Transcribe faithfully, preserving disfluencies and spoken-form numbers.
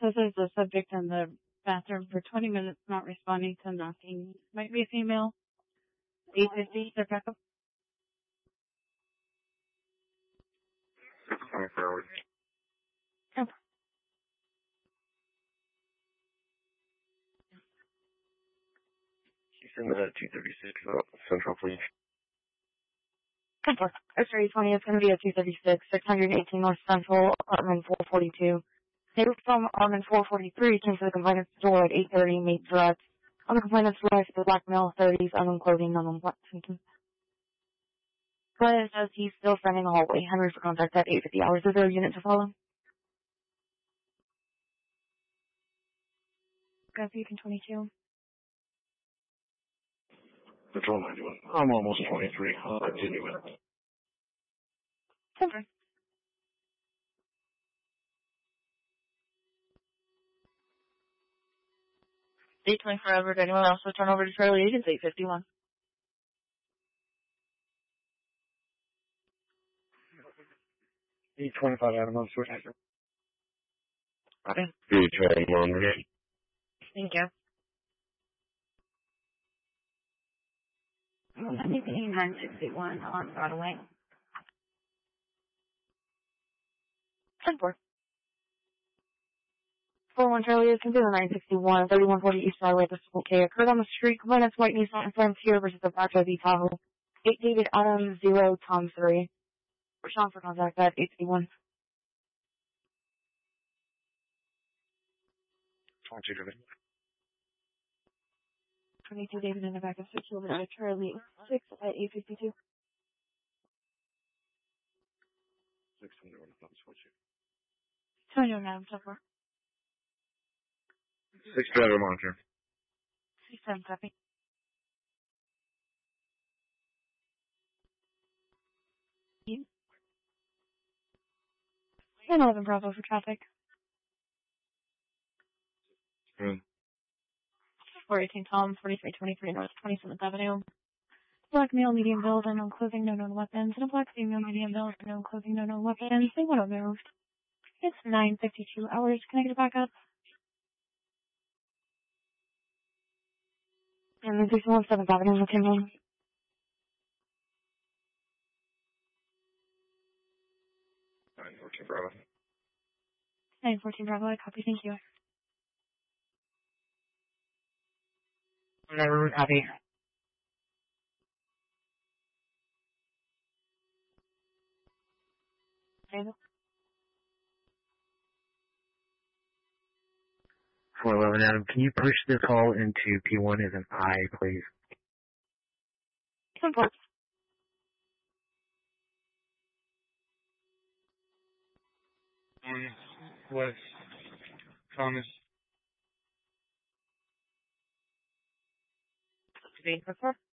Says there's a subject in the bathroom for twenty minutes not responding to knocking. Might be a female. eight fifty, their backup. twenty-four hours. Oh. She's in the two thirty-six uh, Central, please. X-ray twenty, it's going to be a two thirty-six, six eighteen North Central, apartment four forty-two. They were from apartment four forty-three, came to the complainant's door at eight thirty, made threats. On the complainant's wife, the black male, thirties, unknown clothing, unknown black symptoms. Client says he's still standing in the hallway. Henry for contact at eight fifty hours. Is there a unit to follow? Got Beacon twenty-two. Patrol ninety-one. I'm almost twenty-three. I'll continue it. Okay. eight twenty-four Edward, anyone else to turn over to Charlie Agents, eight fifty-one. eight twenty-five Adam, I'm switching. Robin. eight twenty-one, okay. Thank you. I think the nine sixty-one on Broadway. ten four. four one Charlie is considered nine sixty-one, thirty-one forty East Broadway, Bristol K. Occurred on the street, complainant's white Nissan Frontier versus the Black Chevy Tahoe. eight David Adam, zero Tom three. Sean for contact at eight fifty-one. twenty-two, David. twenty-two David in the back of six over to Charlie six at eight fifty-two. six twenty-one, I'm switching. twenty-one Adam, so far. six driver monitor. six seven copy. You? And eleven Bravo for traffic. Hmm. four eighteen Tom, forty-three twenty-three North twenty-seventh Avenue. Black male, medium build, unknown clothing, no known weapons. And a black female, medium build, unknown clothing, no known weapons. They would have moved. It's nine fifty-two hours. Can I get it back up? And then three one seventh Avenue, McKinley. nine fourteen Bravo. nine fourteen Bravo, I copy, thank you. Never copy. Table. four eleven Adam, can you push this call into P one as an I, please? Simple. Um, West Thomas. Today, before?